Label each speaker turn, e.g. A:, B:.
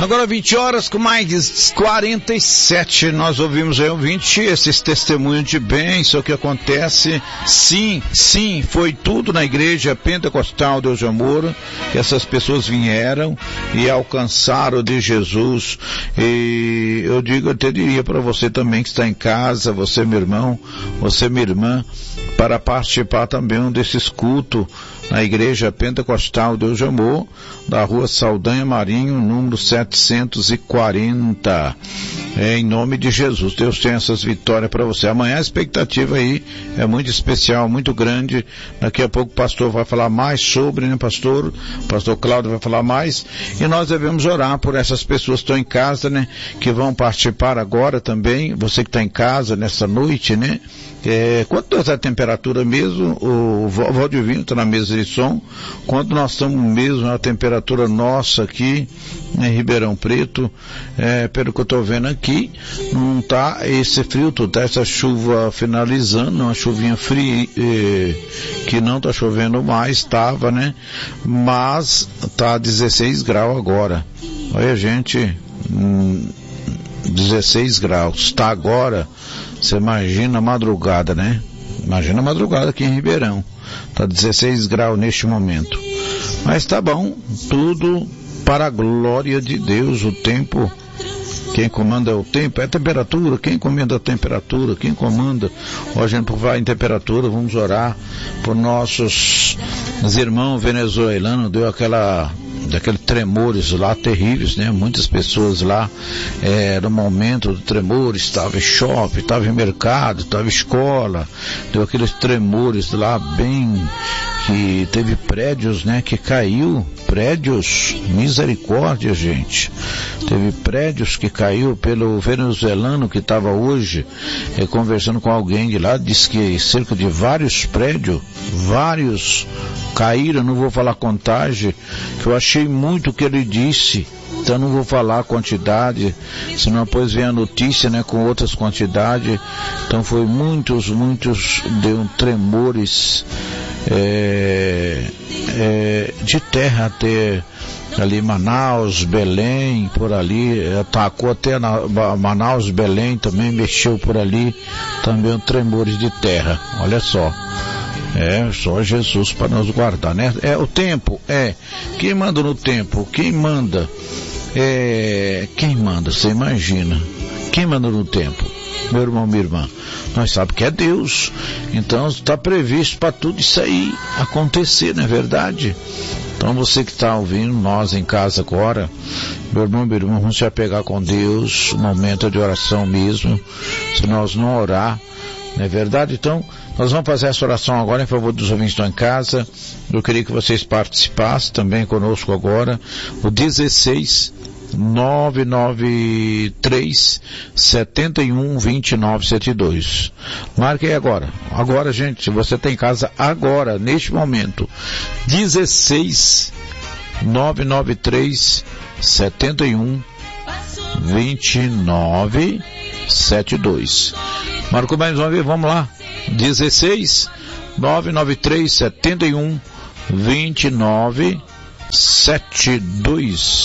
A: Agora 20 horas com mais 47, nós ouvimos aí, ouvinte, esses testemunhos de bênção que acontece. Sim, foi tudo na igreja pentecostal Deus de Amor, que essas pessoas vieram e alcançaram de Jesus. E eu até diria para você também que está em casa, você meu irmão, você minha irmã, para participar também desses cultos na igreja pentecostal Deus de Amor, da rua Saldanha Marinho, número 740. Em nome de Jesus, Deus tem essas vitórias para você. Amanhã a expectativa aí é muito especial, muito grande. Daqui a pouco o pastor vai falar mais sobre, né, pastor? O pastor Cláudio vai falar mais. E nós devemos orar por essas pessoas que estão em casa, né? Que vão participar agora também. Você que está em casa nessa noite, né? Quanto é a temperatura mesmo? O Valdivino está na mesa de som. Quanto nós estamos mesmo na temperatura nossa aqui em Ribeirão Preto, pelo que eu estou vendo aqui, não está esse frio, tá essa chuva finalizando, uma chuvinha fria, que não está chovendo mais, estava, né? Mas está 16 graus agora. Olha, gente, 16 graus. Está agora. Você imagina a madrugada, né? Imagina a madrugada aqui em Ribeirão. Tá 16 graus neste momento. Mas tá bom, tudo para a glória de Deus. O tempo, quem comanda é o tempo, é a temperatura. Quem comanda a temperatura, quem comanda. Hoje a gente vai em temperatura, vamos orar por nossos irmãos venezuelanos. Deu daquele tremores lá terríveis, né? Muitas pessoas lá, no momento do tremor, estava em shopping, estava em mercado, estava em escola, deu aqueles tremores lá bem, que teve prédios, né? Que caiu, prédios, misericórdia, gente. Teve prédios que caiu pelo venezuelano que estava hoje conversando com alguém de lá, disse que cerca de vários prédios, caíram, não vou falar contagem, que eu achei muito o que ele disse, então não vou falar a quantidade, senão depois vem a notícia, né, com outras quantidades. Então foi muitos, deu tremores de terra até ali Manaus, Belém, por ali, atacou até Manaus, Belém, também mexeu por ali, também tremores de terra, olha só. Só Jesus para nos guardar, né? O tempo, quem manda no tempo? Quem manda? Quem manda? Você imagina? Quem manda no tempo? Meu irmão, minha irmã, nós sabemos que é Deus. Então está previsto para tudo isso aí acontecer, não é verdade? Então você que está ouvindo, nós em casa agora, meu irmão, minha irmã, vamos se apegar com Deus, momento de oração mesmo, se nós não orar, não é verdade? Então, nós vamos fazer essa oração agora em favor dos ouvintes que estão em casa. Eu queria que vocês participassem também conosco agora. O 16 993 71 29 72. Marque aí agora. Agora, gente, se você está em casa agora, neste momento. 16 993 71 29 72. Marcou mais uma vez, vamos lá. 16 993 71 29 72.